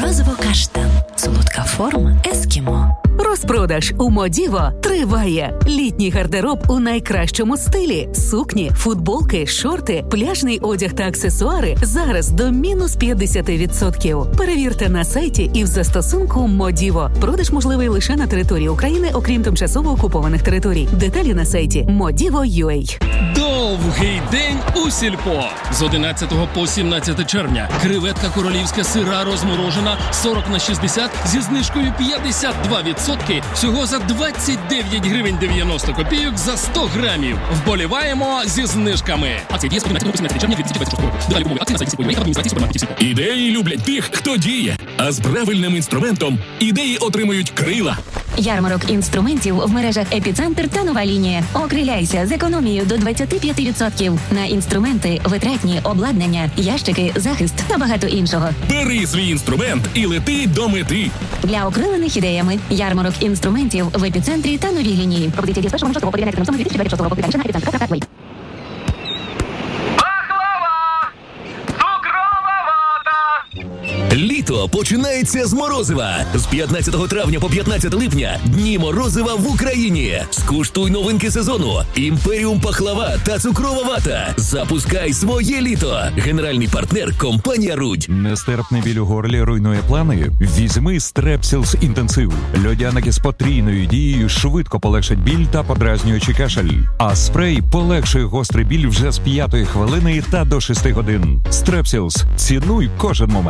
Морозиво-каштан. Солодка форма ескімо. Розпродаж у Модіво триває. Літній гардероб у найкращому стилі. Сукні, футболки, шорти, пляжний одяг та аксесуари зараз до мінус 50%. Перевірте на сайті і в застосунку Модіво. Продаж можливий лише на території України, окрім тимчасово окупованих територій. Деталі на сайті Modivo.ua. Довгий день у Сільпо. З 11 по 17 червня. Креветка королівська сира розморожена 40/60 зі знижкою 52%. Всього за 29 гривень 90 копійок за 100 грамів. Вболіваємо зі знижками. Акція діє з 11 по 17 червня 2026 року. Деталі умови акції на сайті Сільпо.ua та в адміністрації супермаркетів Сільпо. Ідеї люблять тих, хто діє. А з правильним інструментом ідеї отримують крила. Ярмарок інструментів в мережах «Епіцентр» та «Нова лінія». Окриляйся з економією до 25% на інструменти, витратні, обладнання, ящики, захист та багато іншого. Бери свій інструмент і лети до мети. Для окрилених ідеями ярмарок інструментів в «Епіцентрі» та «Новій лінії». Пропозиція діє з 1 по 9 2026 року. Детальніше на epicenter.com. Літо починається з морозива. З 15 травня по 15 липня Дні морозива в Україні. Скуштуй новинки сезону. Імперіум пахлава та цукрова вата. Запускай своє літо. Генеральний партнер – компанія «Рудь». Нестерпний біль у горлі руйнує плани? Візьми Стрепсілс інтенсив. Льодяники з потрійною дією швидко полегшать біль та подразнюючий кашель. А спрей полегшує гострий біль вже з 5-ї хвилини та до 6 годин. Стрепсілс. Цінуй кожен момент.